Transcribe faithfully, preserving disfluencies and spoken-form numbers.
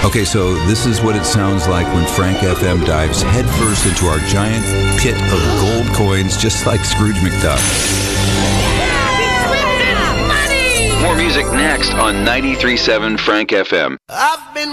Okay, so this is what it sounds like when Frank F M dives headfirst into our giant pit of gold coins, just like Scrooge McDuck. More music next on ninety-three point seven Frank F M. I've been